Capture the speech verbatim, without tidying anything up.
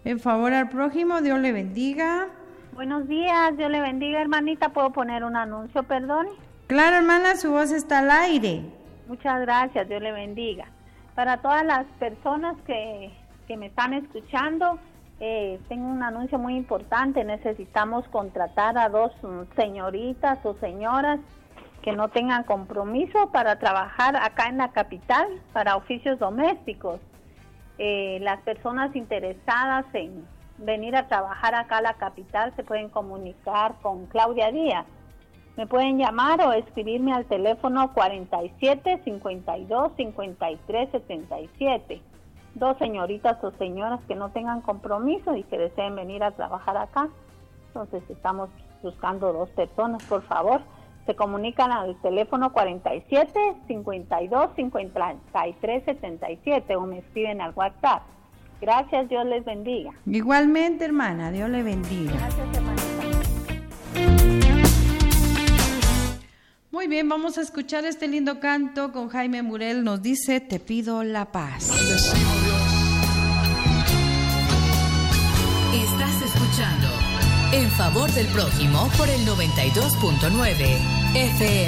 En favor al prójimo, Dios le bendiga. Buenos días, Dios le bendiga, hermanita. ¿Puedo poner un anuncio, perdón? Claro, hermana, su voz está al aire. Muchas gracias, Dios le bendiga. Para todas las personas que, que me están escuchando, eh, tengo un anuncio muy importante. Necesitamos contratar a dos señoritas o señoras que no tengan compromiso para trabajar acá en la capital para oficios domésticos. Eh, las personas interesadas en venir a trabajar acá a la capital se pueden comunicar con Claudia Díaz. Me pueden llamar o escribirme al teléfono cuarenta y siete, cincuenta y dos, cincuenta y tres, setenta y siete. Dos señoritas o señoras que no tengan compromiso y que deseen venir a trabajar acá. Entonces estamos buscando dos personas, por favor. Se comunican al teléfono cuarenta y siete, cincuenta y dos, cincuenta y tres, setenta y siete o me escriben al WhatsApp. Gracias, Dios les bendiga. Igualmente, hermana, Dios le bendiga. Gracias, hermanita. Muy bien, vamos a escuchar este lindo canto con Jaime Murel. Nos dice, te pido la paz. Estás escuchando En Favor del Prójimo por el noventa y dos punto nueve F M.